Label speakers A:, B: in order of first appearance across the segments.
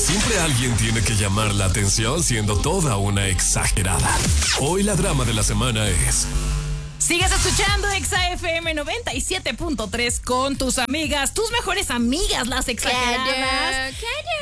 A: Siempre alguien tiene que llamar la atención siendo toda una exagerada. Hoy la drama de la semana es...
B: Sigues escuchando Exa FM 97.3 con tus amigas, tus mejores amigas, las exageradas.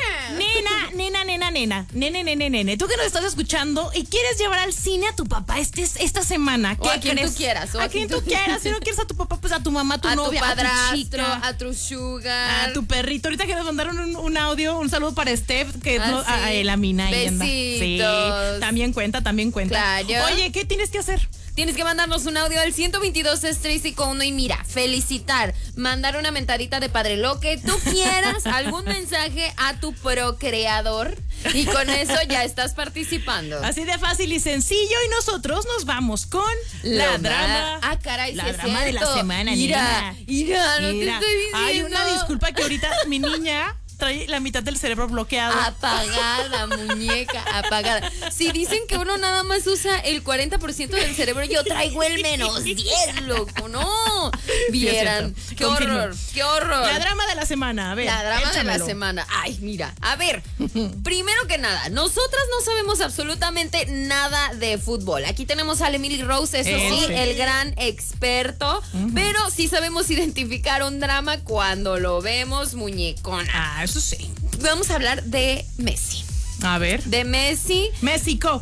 B: Nene. Tú que nos estás escuchando y quieres llevar al cine a tu papá esta semana. ¿Qué
C: o a quien
B: crees?
C: tú quieras.
B: A quien tú quieras. Si no quieres a tu papá, pues a tu mamá, a tu novia,
C: tu padrastro,
B: a tu chica,
C: a tu sugar,
B: a tu perrito. Ahorita que nos mandaron un audio, un saludo para Steph, que la mina.
C: Besitos.
B: Sí, también cuenta.
C: Claro.
B: Oye, ¿qué tienes que hacer?
C: Tienes que mandarnos un audio al 122 Tracy con uno y mira, felicitar, mandar una mentadita de padre, lo que tú quieras, algún mensaje a tu procreador y con eso ya estás participando.
B: Así de fácil y sencillo y nosotros nos vamos con la drama.
C: Ah, caray,
B: la
C: sí es
B: drama de la
C: cierto.
B: semana,
C: Mira, no te estoy diciendo.
B: Hay una disculpa que ahorita mi niña trae la mitad del cerebro bloqueado.
C: Apagada, muñeca, apagada. Si dicen que uno nada más usa el 40% del cerebro, yo traigo el menos 10, loco, no. Vieran,
B: sí,
C: qué horror, qué horror.
B: La drama de la semana, a ver.
C: La drama
B: échamelo.
C: de la semana. Ay, mira, a ver, primero que nada, nosotras no sabemos absolutamente nada de fútbol. Aquí tenemos a Emily Rose, eso sí, el gran experto, pero sí sabemos identificar un drama cuando lo vemos, muñecona.
B: Eso sí.
C: Vamos a hablar de Messi.
B: A ver.
C: De Messi.
B: México.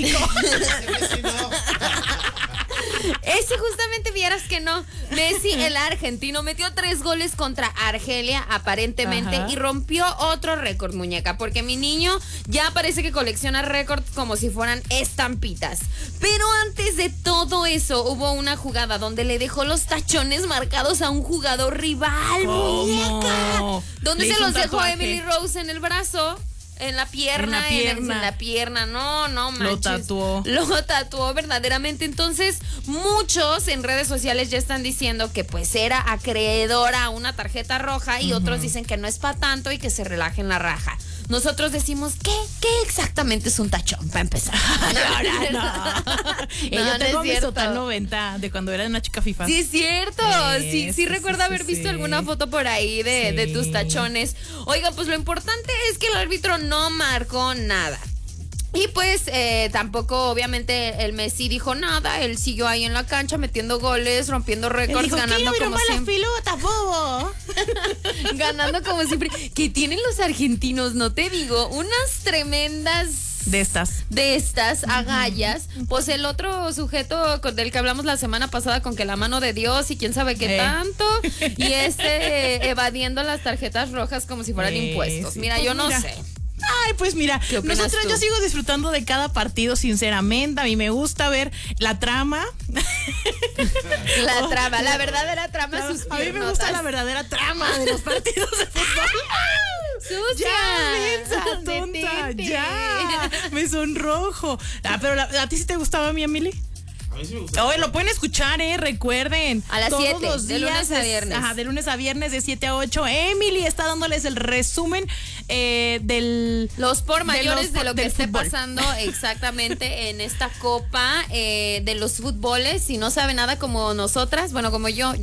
C: Ese justamente vieras que no. Messi, el argentino, metió 3 goles contra Argelia, aparentemente, y rompió otro récord, muñeca, porque mi niño ya parece que colecciona récords como si fueran estampitas. Pero antes de todo eso, hubo una jugada donde le dejó los tachones marcados a un jugador rival, muñeca. ¿Dónde se los dejó a Emily Rose? En el brazo. En la pierna, en la pierna, no manches. Lo tatuó verdaderamente. Entonces, muchos en redes sociales ya están diciendo que pues era acreedora a una tarjeta roja y otros dicen que no es para tanto y que se relajen la raja. Nosotros decimos, ¿qué exactamente es un tachón? Para empezar.
B: Yo tengo mi total 90 de cuando era una chica FIFA.
C: Sí, es cierto. Sí, recuerdo haber visto alguna foto por ahí de tus tachones. Oiga, pues lo importante es que el árbitro no marcó nada. Y pues tampoco, obviamente, el Messi dijo nada. Él siguió ahí en la cancha metiendo goles, rompiendo récords, ganando como siempre. Ganando como siempre. Que tienen los argentinos, no te digo, unas tremendas... De estas agallas. Pues el otro sujeto del que hablamos la semana pasada con que la mano de Dios y quién sabe qué tanto. Y evadiendo las tarjetas rojas como si fueran impuestos. Mira, yo no sé.
B: Ay, pues mira, nosotros yo sigo disfrutando de cada partido, sinceramente. A mí me gusta ver la trama.
C: La verdadera trama.
B: A mí me gusta la verdadera trama de los partidos de fútbol.
C: Sucia.
B: Ya, tonta, ya. Me sonrojo. Pero ¿a ti sí te gustaba mi Emily?
D: A mí sí me gusta.
B: Hoy lo pueden escuchar, recuerden.
C: A las 7, de lunes a viernes.
B: Ajá, de lunes a viernes, de 7 a 8. Emily está dándoles el resumen
C: los por mayores de lo que esté
B: fútbol.
C: pasando exactamente en esta copa de los fútboles. Si no sabe nada como nosotras, bueno, como yo.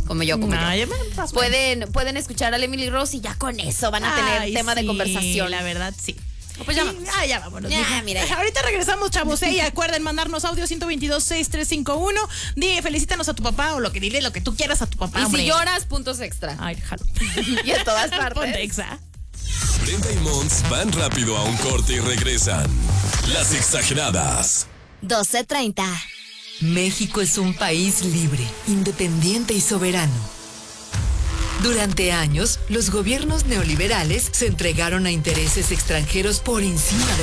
C: Pueden escuchar a Emily Rose y ya con eso van a tener tema de conversación.
B: La verdad, sí.
C: Pues ya vamos.
B: Ya vámonos.
C: Mira.
B: Ahorita regresamos, chavos. Y acuerden mandarnos audio 122-6351. Felicítanos a tu papá o dile lo que tú quieras a tu papá.
C: Y
B: hombre.
C: si lloras, puntos extra.
B: Ay, jalo.
C: Y en todas partes.
B: Ponte Exa.
A: Brenda y Mons van rápido a un corte y regresan. Las exageradas.
E: 12:30. México es un país libre, independiente y soberano. Durante años, los gobiernos neoliberales se entregaron a intereses extranjeros por encima de